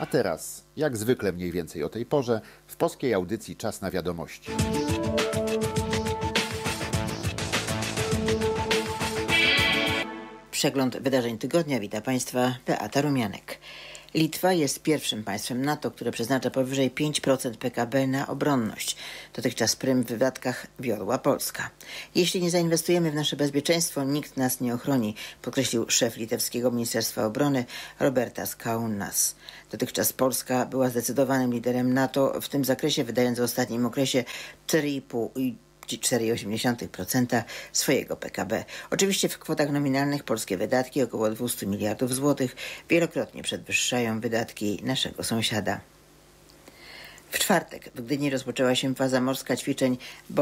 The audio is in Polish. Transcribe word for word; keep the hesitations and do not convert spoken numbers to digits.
A teraz, jak zwykle mniej więcej o tej porze, w polskiej audycji Czas na wiadomości. Przegląd wydarzeń tygodnia. Witam Państwa, Beata Rumianek. Litwa jest pierwszym państwem NATO, które przeznacza powyżej pięć procent P K B na obronność. Dotychczas prym w wydatkach wiodła Polska. Jeśli nie zainwestujemy w nasze bezpieczeństwo, nikt nas nie ochroni, podkreślił szef litewskiego Ministerstwa Obrony Robertas Kaunas. Dotychczas Polska była zdecydowanym liderem NATO w tym zakresie, wydając w ostatnim okresie cztery i pół cztery przecinek osiem procent swojego P K B. Oczywiście w kwotach nominalnych polskie wydatki, około dwieście miliardów złotych, wielokrotnie przewyższają wydatki naszego sąsiada. W czwartek w Gdyni rozpoczęła się faza morska ćwiczeń